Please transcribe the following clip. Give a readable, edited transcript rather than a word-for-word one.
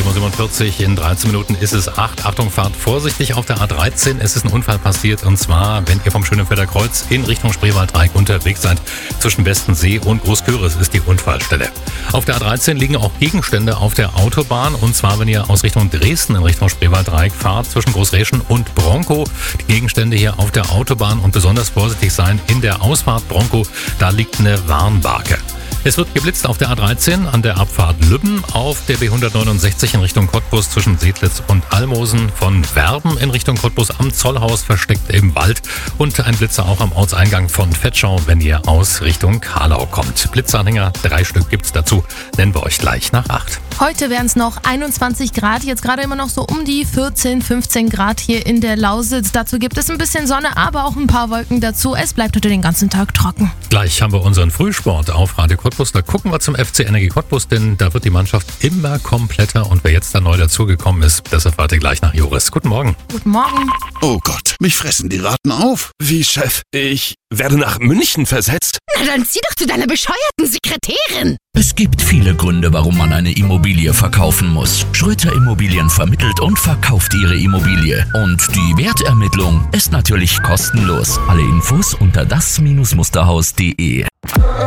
7:47 Uhr. In 13 Minuten ist es 8. Achtung, fahrt vorsichtig auf der A13. Es ist ein Unfall passiert und zwar, wenn ihr vom Schönefelder Kreuz in Richtung Spreewaldreieck unterwegs seid. Zwischen Westensee und Großköris ist die Unfallstelle. Auf der A13 liegen auch Gegenstände auf der Autobahn und zwar, wenn ihr aus Richtung Dresden in Richtung Spreewaldreieck fahrt, zwischen Großräschen und Bronkow. Die Gegenstände hier auf der Autobahn und besonders vorsichtig sein in der Ausfahrt Bronkow, da liegt eine Warnbarke. Es wird geblitzt auf der A13 an der Abfahrt Lübben, auf der B169 in Richtung Cottbus zwischen Sedlitz und Almosen, von Werben in Richtung Cottbus am Zollhaus versteckt im Wald und ein Blitzer auch am Ortseingang von Vetschau, wenn ihr aus Richtung Harlau kommt. Blitzanhänger, 3 Stück gibt's dazu, nennen wir euch gleich nach 8. Heute wären es noch 21 Grad, jetzt gerade immer noch so um die 14, 15 Grad hier in der Lausitz. Dazu gibt es ein bisschen Sonne, aber auch ein paar Wolken dazu. Es bleibt heute den ganzen Tag trocken. Gleich haben wir unseren Frühsport auf Radio Cottbus. Da gucken wir zum FC Energie Cottbus, denn da wird die Mannschaft immer kompletter. Und wer jetzt da neu dazugekommen ist, das erfahrt ihr gleich nach Joris. Guten Morgen. Guten Morgen. Oh Gott, mich fressen die Ratten auf. Wie, Chef? Ich werde nach München versetzt? Na dann zieh doch zu deiner bescheuerten Sekretärin. Es gibt viele Gründe, warum man eine Immobilie verkaufen muss. Schröter Immobilien vermittelt und verkauft ihre Immobilie. Und die Wertermittlung ist natürlich kostenlos. Alle Infos unter das-musterhaus.de.